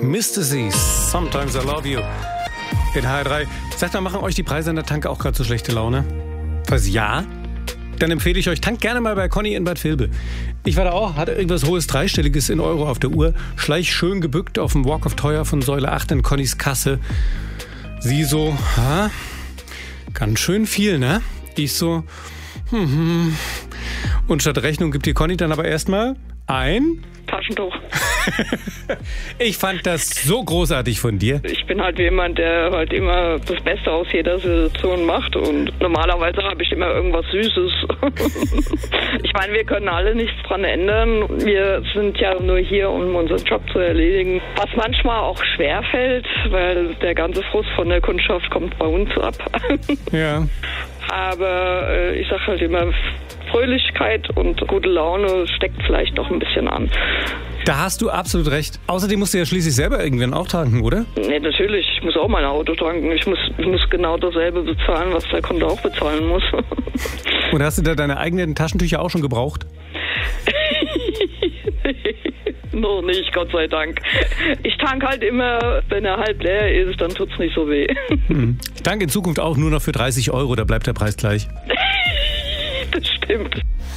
Mr. C, Sometimes I Love You in HR3. Sagt mal, machen euch die Preise an der Tanke auch gerade so schlechte Laune? Falls ja, dann empfehle ich euch, tankt gerne mal bei Conny in Bad Vilbel. Ich war da auch, hatte irgendwas hohes Dreistelliges in Euro auf der Uhr, schleich schön gebückt auf dem Walk of Teuer von Säule 8 in Connys Kasse. Sie so, ganz schön viel, ne? Ich so, Und statt Rechnung gibt die Conny dann aber erstmal ein Taschentuch. Ich fand das so großartig von dir. Ich bin halt jemand, der halt immer das Beste aus jeder Situation macht und normalerweise habe ich immer irgendwas Süßes. Ich meine, wir können alle nichts dran ändern. Wir sind ja nur hier, um unseren Job zu erledigen. Was manchmal auch schwerfällt, weil der ganze Frust von der Kundschaft kommt bei uns ab. Ja. Aber ich sage halt immer, Fröhlichkeit und gute Laune steckt vielleicht noch ein bisschen an. Da hast du absolut recht. Außerdem musst du ja schließlich selber irgendwann auch tanken, oder? Nee, natürlich. Ich muss auch mein Auto tanken. Ich muss genau dasselbe bezahlen, was der Kunde auch bezahlen muss. Und hast du da deine eigenen Taschentücher auch schon gebraucht? Noch nicht, Gott sei Dank. Ich tank halt immer, wenn er halb leer ist, dann tut's nicht so weh. Ich tanke in Zukunft auch nur noch für 30 €, da bleibt der Preis gleich. Das stimmt.